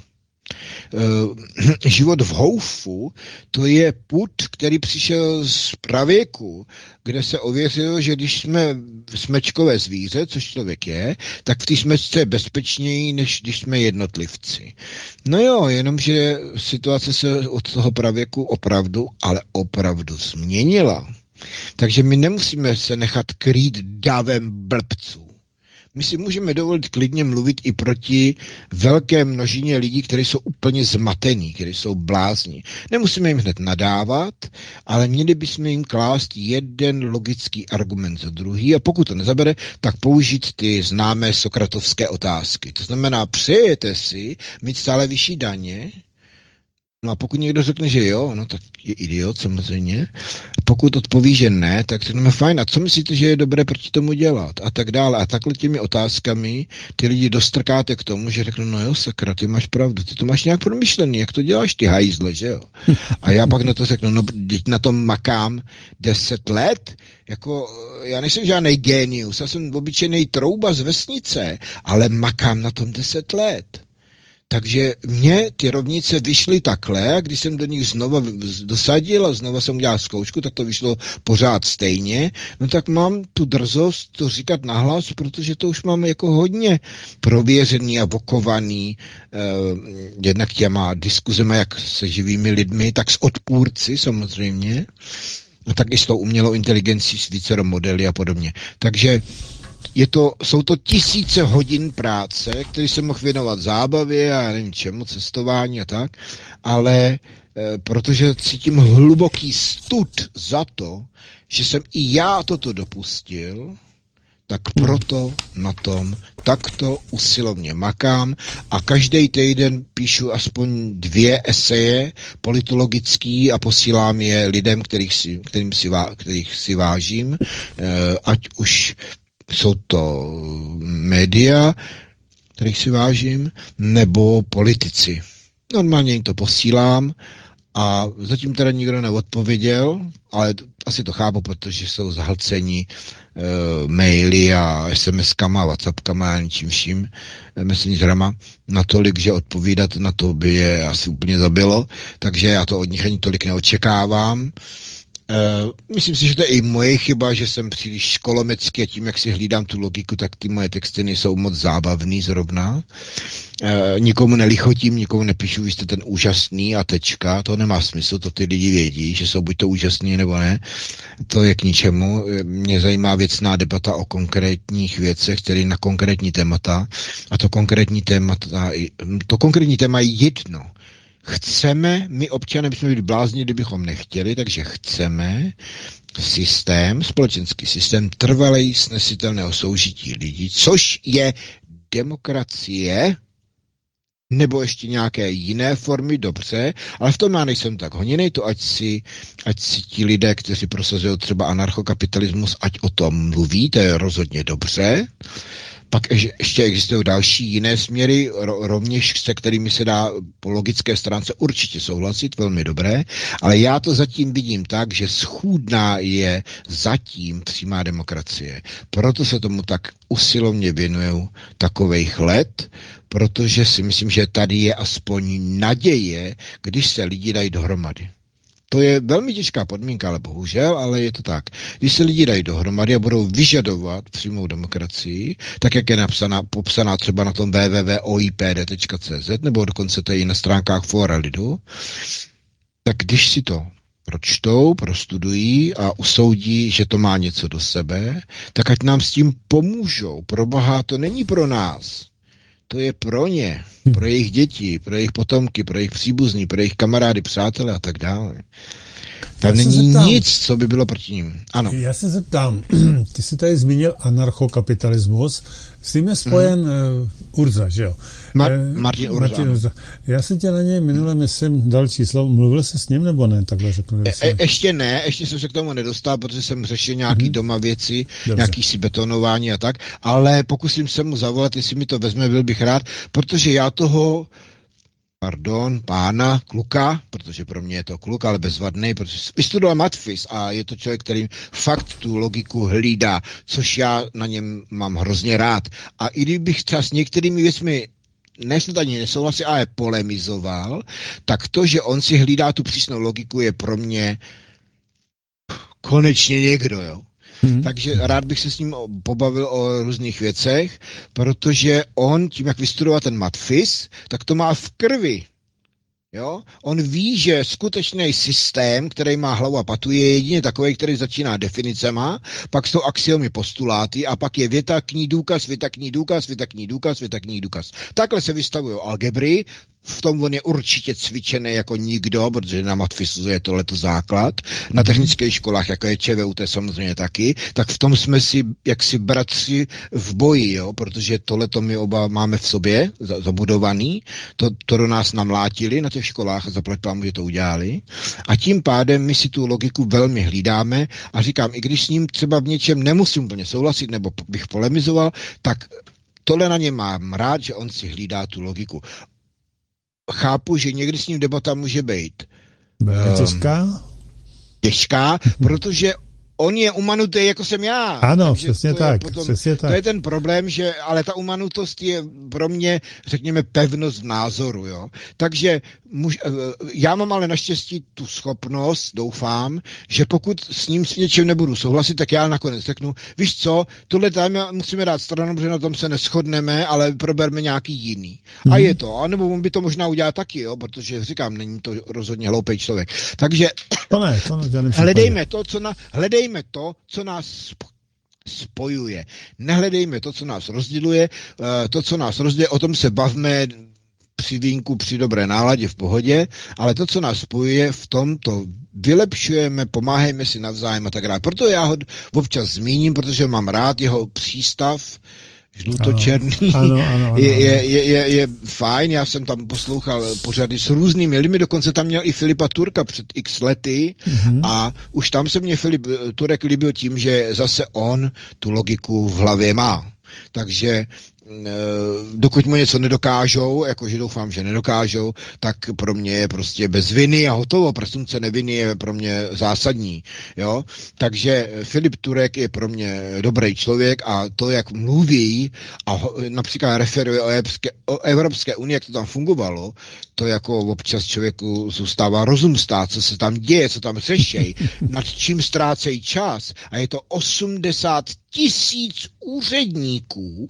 Život v houfu, to je pud, který přišel z pravěku, kde se ověřilo, že když jsme smečkové zvíře, což člověk je, tak v té smečce je bezpečněji, než když jsme jednotlivci. No jo, jenomže situace se od toho pravěku opravdu změnila. Takže my nemusíme se nechat krýt davem blbců. My si můžeme dovolit klidně mluvit i proti velké množině lidí, kteří jsou úplně zmatení, kteří jsou blázni. Nemusíme jim hned nadávat, ale měli bychom jim klást jeden logický argument za druhý a pokud to nezabere, tak použít ty známé sokratovské otázky. To znamená, přejete si mít stále vyšší daně? No a pokud někdo řekne, že jo, no tak je idiot samozřejmě. Pokud odpoví, že ne, tak řekneme fajn. A co myslíte, že je dobré proti tomu dělat? A tak dále. A takhle těmi otázkami ty lidi dostrkáte k tomu, že řeknou, no jo, sakra, ty máš pravdu, ty to máš nějak promyšlený, jak to děláš ty hajzle, že jo? A já pak na to řeknu, no teď na tom makám 10 let, jako já nejsem žádnej génius, já jsem obyčejnej trouba z vesnice, ale makám na tom 10 let. Takže mě ty rovnice vyšly takhle, a když jsem do nich znova dosadil a znova jsem udělal zkoušku, tak to vyšlo pořád stejně, no tak mám tu drzost to říkat nahlas, protože to už mám jako hodně prověřený a vokovaný, jednak těma diskuzema, jak se živými lidmi, tak s odpůrci samozřejmě, a tak i s tou umělou inteligencí, s vícero modely a podobně. Takže jsou to tisíce hodin práce, které jsem mohl věnovat zábavě a já nevím čemu, cestování a tak, ale protože cítím hluboký stud za to, že jsem i já toto dopustil, tak proto na tom takto usilovně makám a každý týden píšu aspoň 2 eseje politologický a posílám je lidem, kterých si vážím, ať už jsou to média, kterých si vážím, nebo politici. Normálně jim to posílám a zatím teda nikdo neodpověděl, ale asi to chápu, protože jsou zahlceni maily a SMS-kama, WhatsAppkama a ničím vším, messengerama, natolik, že odpovídat na to by je asi úplně zabilo, takže já to od nich ani tolik neočekávám. Myslím si, že to je i moje chyba, že jsem příliš školomecký a tím, jak si hlídám tu logiku, tak ty moje texty nejsou moc zábavný zrovna. Nikomu nelichotím, nikomu nepíšu, vy jste ten úžasný a tečka, to nemá smysl, to ty lidi vědí, že jsou buď to úžasný nebo ne, to je k ničemu. Mě zajímá věcná debata o konkrétních věcech, tedy na konkrétní témata a to konkrétní téma je jedno. Chceme, my občané bychom byli blázni, kdybychom nechtěli, takže chceme společenský systém trvalej snesitelného soužití lidí, což je demokracie, nebo ještě nějaké jiné formy, dobře, ale v tom já nejsem tak honěnej, to ať si ti lidé, kteří prosazují třeba anarchokapitalismus, ať o tom mluví, to je rozhodně dobře. Pak ještě existují další jiné směry, rovněž se kterými se dá po logické stránce určitě souhlasit, velmi dobré, ale já to zatím vidím tak, že schůdná je zatím přímá demokracie. Proto se tomu tak usilovně věnuju takovejch let, protože si myslím, že tady je aspoň naděje, když se lidi dají dohromady. To je velmi těžká podmínka, ale bohužel, ale je to tak. Když se lidi dají dohromady a budou vyžadovat přímou demokracii, tak jak je popsaná třeba na tom www.oipd.cz, nebo dokonce to je i na stránkách Fóra lidu, tak když si to pročtou, prostudují a usoudí, že to má něco do sebe, tak ať nám s tím pomůžou. Proboha, to není pro nás. To je pro ně, pro jejich děti, pro jejich potomky, pro jejich příbuzní, pro jejich kamarády, přátelé a tak dále. Tam není nic, co by bylo proti ním. Ano. Já se zeptám, ty jsi tady zmínil anarchokapitalismus, s tím je spojen Urza, že jo? Martin Urza. Já se tě na něj minule, myslím, dal číslo, mluvil jsi s ním nebo ne? Takhle řeknu. Ještě ne, ještě jsem se k tomu nedostal, protože jsem řešil nějaký doma věci, nějaký si betonování a tak, ale pokusím se mu zavolat, jestli mi to vezme, byl bych rád, protože já toho kluka, protože pro mě je to kluk, ale bezvadný, protože vystudoval matfis a je to člověk, který fakt tu logiku hlídá, což já na něm mám hrozně rád. A i kdybych třeba s některými věcmi nesnad ani nesouhlasil, ale polemizoval, tak to, že on si hlídá tu přísnou logiku, je pro mě konečně někdo, jo. Takže rád bych se s ním pobavil o různých věcech, protože on, tím jak vystudoval ten matfis, tak to má v krvi. Jo? On ví, že skutečný systém, který má hlavu a patu, je jedině takový, který začíná definicema, pak jsou axiomy, postuláty a pak je věta, k ní důkaz, věta, k ní důkaz, věta, k ní důkaz, věta, k ní důkaz. Takhle se vystavují algebry, v tom on je určitě cvičený jako nikdo, protože na matfisu je tohleto základ, na technických školách, jako je ČVUT samozřejmě taky, tak v tom jsme si jaksi bratři v boji, jo? Protože tohleto my oba máme v sobě zabudovaný, to do nás namlátili na těch školách a zaplať pámu, že to udělali. A tím pádem my si tu logiku velmi hlídáme a říkám, i když s ním třeba v něčem nemusím úplně souhlasit, nebo bych polemizoval, tak tohle na něm mám rád, že on si hlídá tu logiku. Chápu, že někdy s ním debata může být těžká, protože on je umanutý, jako jsem já. Ano, přesně tak, přesně tak. To je ten problém, že, ale ta umanutost je pro mě, řekněme, pevnost v názoru, jo. Takže já mám ale naštěstí tu schopnost, doufám, že pokud s ním s něčím nebudu souhlasit, tak já nakonec řeknu, víš co, tohle téma musíme dát stranou, protože na tom se neshodneme, ale proberme nějaký jiný. A je to, anebo on by to možná udělal taky, jo, protože říkám, není to rozhodně hloupý člověk. Takže to ne, hledejme to, co nás spojuje. Nehledejme to, co nás rozděluje. To, co nás rozděluje, o tom se bavme při vínku, při dobré náladě, v pohodě, ale to, co nás spojuje, v tom to vylepšujeme, pomáhejme si navzájem a tak dále. Proto já ho občas zmíním, protože mám rád jeho přístav, žlutočerný, ano. Je fajn, já jsem tam poslouchal pořady s různými lidmi, dokonce tam měl i Filipa Turka před x lety a už tam se mě Filip Turek líbil tím, že zase on tu logiku v hlavě má. Takže dokud mu něco nedokážou, jakože doufám, že nedokážou, tak pro mě je prostě bez viny a hotovo. Presumpce neviny je pro mě zásadní. Jo? Takže Filip Turek je pro mě dobrý člověk a to, jak mluví a například referuje o Evropské unii, jak to tam fungovalo, to jako občas člověku zůstává rozum stát, co se tam děje, co tam řešej, nad čím ztrácejí čas. A je to 80 000 úředníků,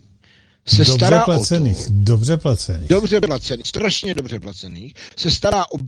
dobře placených, strašně dobře placených, se stará o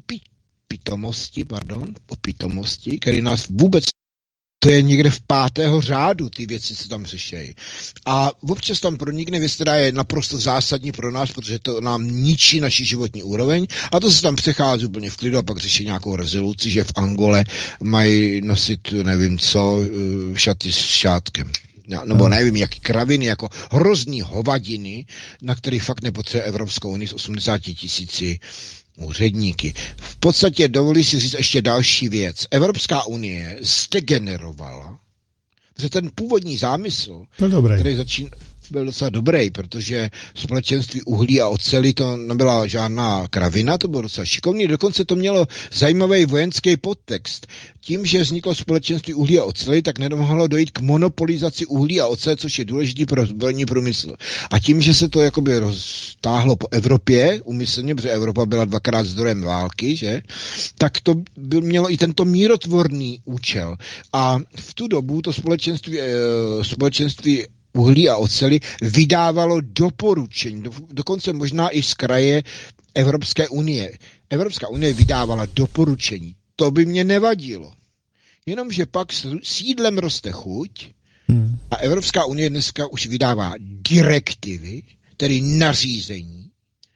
pitomosti, který nás vůbec, to je někde v 5. řádu, ty věci se tam řešejí. A občas tam pronikne věc, která je naprosto zásadní pro nás, protože to nám ničí naši životní úroveň a to se tam přechází úplně v klidu a pak řeší nějakou rezoluci, že v Angole mají nosit, nevím co, šaty s šátkem. Nebo nevím, jaký kraviny, jako hrozný hovadiny, na kterých fakt nepotřebuje Evropskou unii s 80 000 úředníky. V podstatě dovolí si říct ještě další věc. Evropská unie zdegenerovala, protože ten původní zámysl, který byl docela dobrý, protože společenství uhlí a oceli to nebyla žádná kravina, to bylo docela šikovný, dokonce to mělo zajímavý vojenský podtext. Tím, že vzniklo společenství uhlí a oceli, tak nemohlo dojít k monopolizaci uhlí a oceli, což je důležitý pro zbrojní průmysl. A tím, že se to jakoby roztáhlo po Evropě, úmyslně, protože Evropa byla 2krát zdrojem války, že? Tak to mělo i tento mírotvorný účel. A v tu dobu to společenství uhlí a oceli vydávalo doporučení, dokonce možná i z kraje Evropské unie. Evropská unie vydávala doporučení. To by mě nevadilo. Jenomže pak s jídlem roste chuť a Evropská unie dneska už vydává direktivy, tedy nařízení.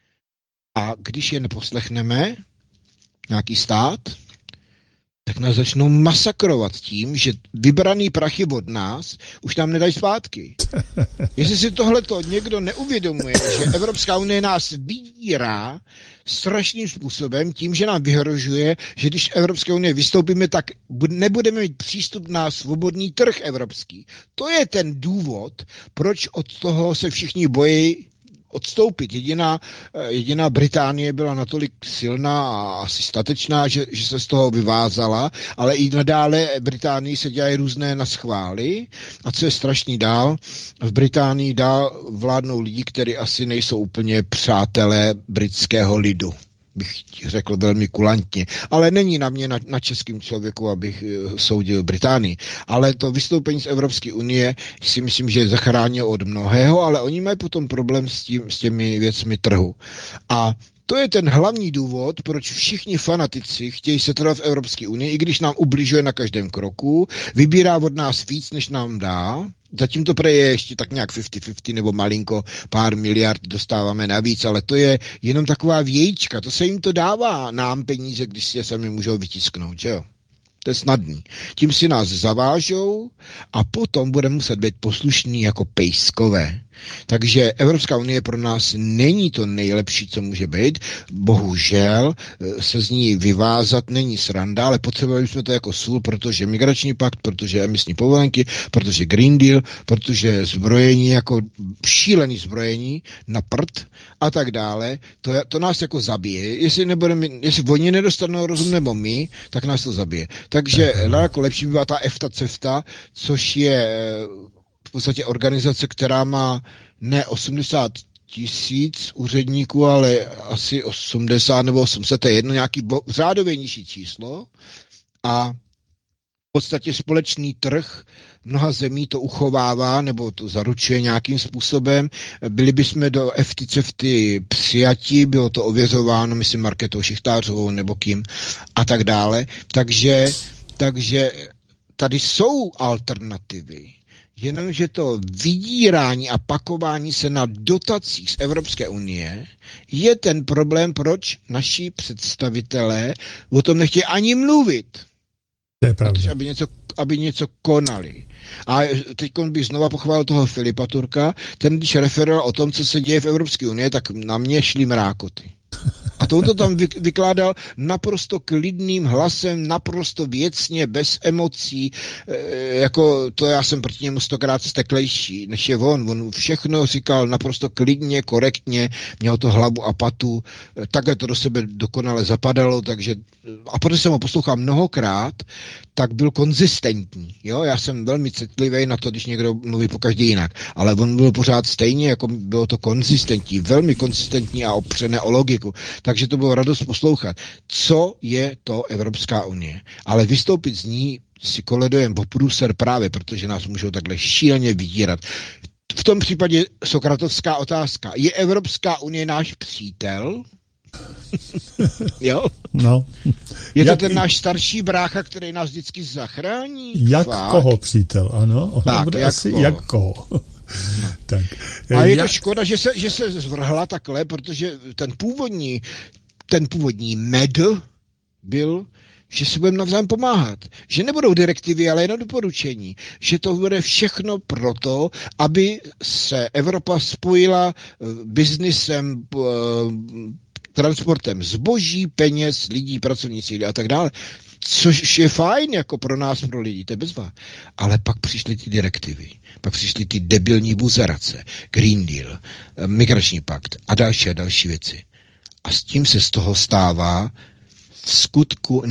A když je neposlechneme, nějaký stát, tak nás začnou masakrovat tím, že vybraný prachy od nás už nám nedají zpátky. Jestli si tohleto někdo neuvědomuje, že Evropská unie nás vydírá strašným způsobem tím, že nám vyhrožuje, že když Evropské unie vystoupíme, tak nebudeme mít přístup na svobodný trh evropský. To je ten důvod, proč od toho se všichni bojí odstoupit. Jediná Británie byla natolik silná a asi statečná, že se z toho vyvázala, ale i nadále Británii se dělají různé naschvály a co je strašný dál, v Británii dál vládnou lidi, kteří asi nejsou úplně přátelé britského lidu, bych řekl velmi kulantně. Ale není na mě, na českým člověku, abych soudil Británii. Ale to vystoupení z Evropské unie si myslím, že zachránilo od mnohého, ale oni mají potom problém s těmi věcmi trhu. A to je ten hlavní důvod, proč všichni fanatici chtějí setrvat v Evropské unii, i když nám ubližuje na každém kroku, vybírá od nás víc, než nám dá. Zatím to je ještě tak nějak 50-50 nebo malinko pár miliard dostáváme navíc, ale to je jenom taková vějíčka. To se jim to dává nám peníze, když si je sami můžou vytisknout, že jo? To je snadný. Tím si nás zavážou a potom budeme muset být poslušní jako pejskové. Takže Evropská unie pro nás není to nejlepší, co může být. Bohužel se z ní vyvázat není sranda, ale potřebovali jsme to jako sůl, protože migrační pakt, protože emisní povolenky, protože Green Deal, protože zbrojení, jako šílený zbrojení na prd a tak dále. To nás jako zabije. Jestli oni nedostanou rozum nebo my, tak nás to zabije. Takže jako lepší by byla ta EFTA, CEFTA, což je v podstatě organizace, která má ne 80 000 úředníků, ale asi 80 nebo 800, to je jedno nějaký řádově nižší číslo a v podstatě společný trh mnoha zemí to uchovává nebo to zaručuje nějakým způsobem. Byli bychom do FTCFty přijati, bylo to ověřováno, myslím, Markétou Šichtářovou nebo kým a tak dále. Takže tady jsou alternativy. Jenomže to vydírání a pakování se na dotacích z Evropské unie je ten problém, proč naši představitelé o tom nechtějí ani mluvit. To je pravda. Protože aby něco konali. A teď bych znova pochválil toho Filipa Turka, ten když referoval o tom, co se děje v Evropské unii, tak na mě šly mrákoty. A to on to tam vykládal naprosto klidným hlasem, naprosto věcně, bez emocí, jako to já jsem proti němu 100krát steklejší, než je on. On všechno říkal naprosto klidně, korektně, měl to hlavu a patu, takhle to do sebe dokonale zapadalo, takže, a protože jsem ho poslouchal mnohokrát, tak byl konzistentní. Jo? Já jsem velmi citlivý na to, když někdo mluví pokaždé jinak, ale on byl pořád stejně, jako bylo to konzistentní, velmi konzistentní a opřené o logiku. Takže to bylo radost poslouchat. Co je to Evropská unie? Ale vystoupit z ní si koledujeme po průser právě, protože nás můžou takhle šíleně vydírat. V tom případě sokratovská otázka. Je Evropská unie náš přítel? Jo? No. Je to ten náš starší brácha, který nás vždycky zachrání? Jak Fakt? Koho přítel, ano? Tak, bude jak asi koho? Jak koho. Tak. A je to škoda, že se zvrhla takhle, protože ten původní med byl, že si budeme navzájem pomáhat. Že nebudou direktivy, ale jenom doporučení. Že to bude všechno proto, aby se Evropa spojila biznisem, transportem zboží, peněz, lidí, pracovní síly a tak dále. Což je fajn jako pro nás, pro lidi, to je bezva. Ale pak přišly ty direktivy, pak přišly ty debilní buzerace, Green Deal, migrační pakt a další věci. A s tím se z toho stává v skutku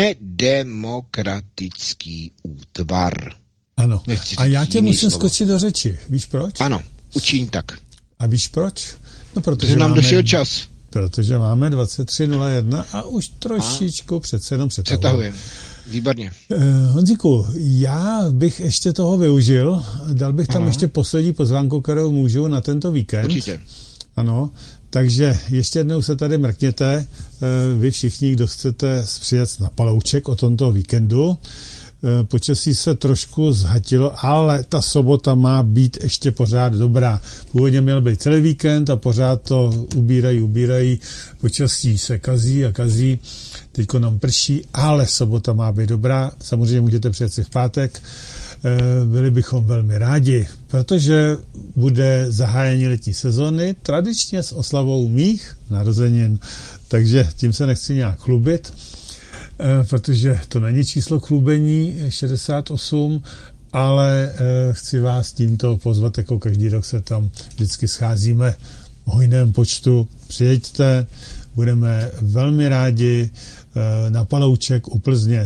nedemokratický útvar. Ano. A já tě musím skočit do řeči. Víš proč? Ano, učiň tak. A víš proč? No, protože nám došel čas. Protože máme 23:01 a už trošičku přece jenom přetahujeme. Výborně. Honzíku, já bych ještě toho využil, dal bych tam ještě poslední pozvánku, kterou můžu na tento víkend. Určitě. Ano, takže ještě jednou se tady mrkněte, vy všichni, kdo chcete přijet na Palouček o tomto víkendu. Počasí se trošku zhatilo, ale ta sobota má být ještě pořád dobrá. Původně měl být celý víkend a pořád to ubírají. Počasí se kazí. Teďko nám prší, ale sobota má být dobrá. Samozřejmě můžete přijet si v pátek. Byli bychom velmi rádi, protože bude zahájení letní sezony, tradičně s oslavou mých narozenin. Takže tím se nechci nějak chlubit, protože to není číslo chlubení 68, ale chci vás tímto pozvat, jako každý rok se tam vždycky scházíme v hojném počtu. Přijeďte, budeme velmi rádi. Na Palouček u Plzně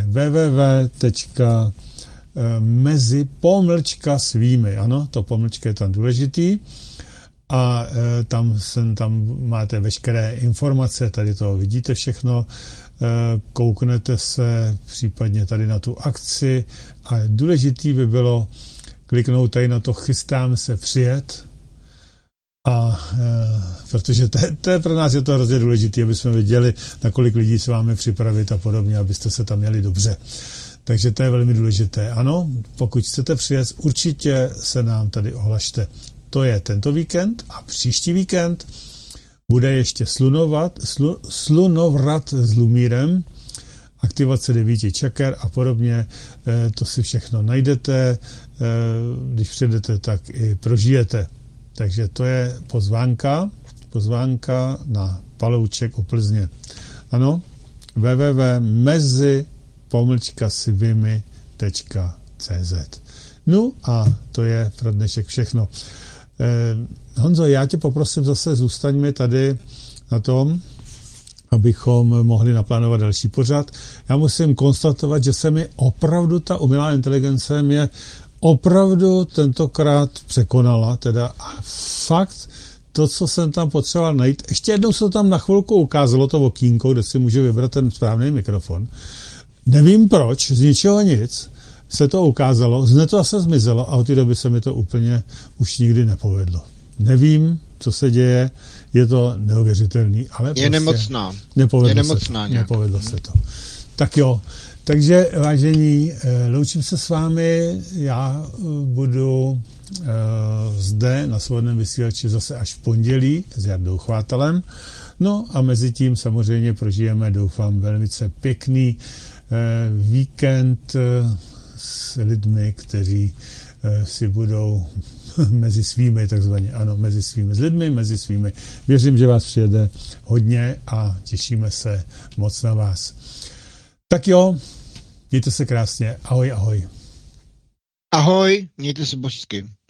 www.mezi_svými. Ano, to pomlčka je tam důležitý. A tam máte veškeré informace, tady to vidíte všechno, kouknete se případně tady na tu akci a důležitý by bylo kliknout tady na to chystám se přijet, a protože to je pro nás je to hrozně důležité, aby jsme věděli, na kolik lidí se máme připravit a podobně, abyste se tam měli dobře. Takže to je velmi důležité. Ano, pokud chcete přijet, určitě se nám tady ohlašte. To je tento víkend a příští víkend bude ještě slunovrat s Lumírem, aktivace 9 čaker a podobně. To si všechno najdete. Když přijdete, tak i prožijete. Takže to je pozvánka na Palouček u Plzně. Ano, www.mezi-sivimi.cz. No a to je pro dnešek všechno. Honzo, já tě poprosím zase, zůstaňme tady na tom, abychom mohli naplánovat další pořad. Já musím konstatovat, že se mi opravdu ta umělá inteligence mě opravdu tentokrát překonala. Teda fakt to, co jsem tam potřeboval najít. Ještě jednou se to tam na chvilku ukázalo, to okýnko, kde si můžu vybrat ten správný mikrofon. Nevím proč, z ničeho nic se to ukázalo, hned to zase zmizelo a od té doby se mi to úplně už nikdy nepovedlo. Nevím, co se děje, je to neuvěřitelný, ale je nemocná. Nepovedlo se to. Tak jo, takže vážení, loučím se s vámi, já budu zde na Svobodném vysílači zase až v pondělí s Jardou Chvátalem. No a mezi tím samozřejmě prožijeme, doufám, velice pěkný víkend s lidmi, kteří si budou mezi svými, takzvaně, ano, mezi svými, s lidmi, mezi svými. Věřím, že vás přijede hodně a těšíme se moc na vás. Tak jo, mějte se krásně. Ahoj, ahoj. Ahoj, mějte se božsky.